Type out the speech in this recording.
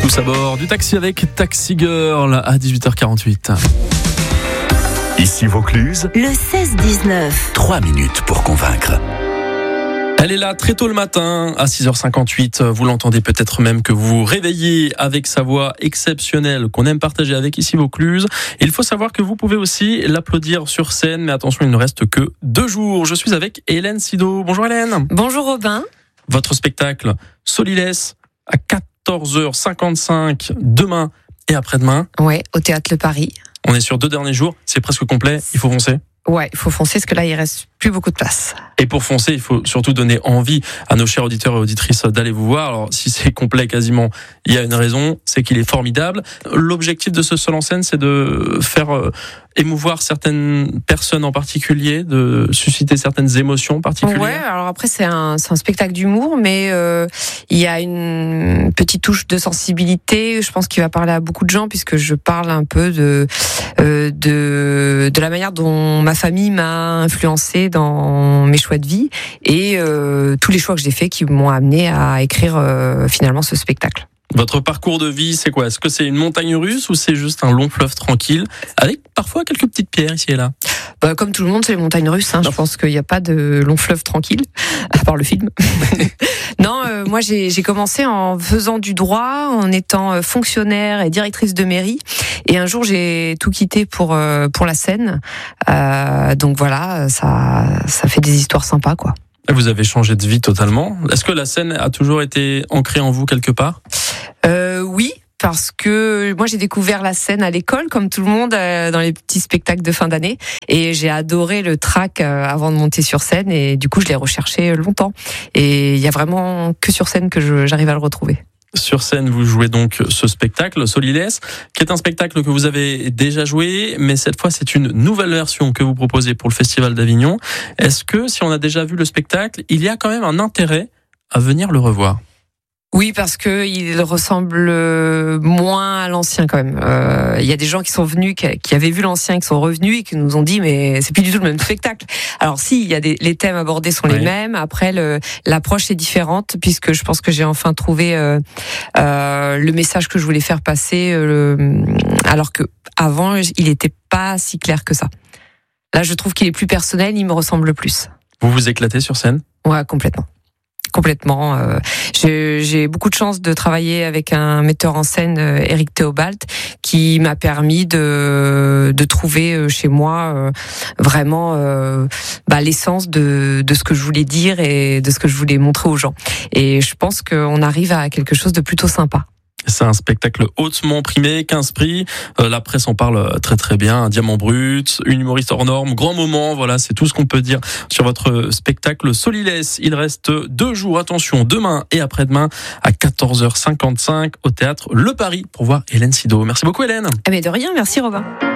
Tous à bord du taxi avec Taxi Girl à 18h48. Ici Vaucluse, le 16-19. 3 minutes pour convaincre. Elle est là très tôt le matin, à 6h58. Vous l'entendez peut-être même que vous vous réveillez avec sa voix exceptionnelle qu'on aime partager avec Ici Vaucluse. Et il faut savoir que vous pouvez aussi l'applaudir sur scène. Mais attention, il ne reste que 2 jours. Je suis avec Hélène Sido. Bonjour Hélène. Bonjour Robin. Votre spectacle Solilès à 14h55 demain et après-demain. Ouais, au Théâtre Le Paris. On est sur 2 derniers jours. C'est presque complet. Il faut foncer. Ouais, il faut foncer parce que là, il reste plus beaucoup de place. Et pour foncer, il faut surtout donner envie à nos chers auditeurs et auditrices d'aller vous voir. Alors, si c'est complet quasiment, il y a une raison, c'est qu'il est formidable. L'objectif de ce seul en scène, c'est de faire émouvoir certaines personnes en particulier, de susciter certaines émotions particulières. Ouais, alors après, c'est un spectacle d'humour, mais il y a une petite touche de sensibilité. Je pense qu'il va parler à beaucoup de gens, puisque je parle un peu de la manière dont ma famille m'a influencé dans mes choix de vie et tous les choix que j'ai faits qui m'ont amené à écrire finalement ce spectacle. Votre parcours de vie, c'est quoi ? Est-ce que c'est une montagne russe ou c'est juste un long fleuve tranquille avec parfois quelques petites pierres ici et là ? Comme tout le monde, c'est les montagnes russes. Je pense qu'il n'y a pas de long fleuve tranquille, à part le film. Non, moi j'ai commencé en faisant du droit, en étant fonctionnaire et directrice de mairie. Et un jour, j'ai tout quitté pour la scène. Donc voilà, ça fait des histoires sympas, quoi. Vous avez changé de vie totalement. Est-ce que la scène a toujours été ancrée en vous quelque part ? Oui. Parce que moi j'ai découvert la scène à l'école comme tout le monde dans les petits spectacles de fin d'année et j'ai adoré le track avant de monter sur scène et du coup je l'ai recherché longtemps et il y a vraiment que sur scène que j'arrive à le retrouver. Sur scène, vous jouez donc ce spectacle, Solilès, qui est un spectacle que vous avez déjà joué, mais cette fois, c'est une nouvelle version que vous proposez pour le Festival d'Avignon. Est-ce que, si on a déjà vu le spectacle, il y a quand même un intérêt à venir le revoir ? Oui, parce que il ressemble moins à l'ancien quand même. Il y a des gens qui sont venus, qui avaient vu l'ancien, qui sont revenus et qui nous ont dit mais c'est plus du tout le même spectacle. Alors si, il y a les thèmes abordés sont les mêmes. Après, l'approche est différente puisque je pense que j'ai enfin trouvé le message que je voulais faire passer. Alors que avant, il était pas si clair que ça. Là, je trouve qu'il est plus personnel, il me ressemble le plus. Vous vous éclatez sur scène ? Ouais, complètement. J'ai beaucoup de chance de travailler avec un metteur en scène, Éric Théobald, qui m'a permis de trouver chez moi vraiment l'essence de ce que je voulais dire et de ce que je voulais montrer aux gens. Et je pense qu'on arrive à quelque chose de plutôt sympa. C'est un spectacle hautement primé, 15 prix. La presse en parle très très bien. Un diamant brut, une humoriste hors norme, grand moment. Voilà, c'est tout ce qu'on peut dire sur votre spectacle Solilès. Il reste 2 jours. Attention, demain et après-demain à 14h55 au Théâtre Le Paris pour voir Hélène Sido. Merci beaucoup Hélène. Mais de rien, merci Robin.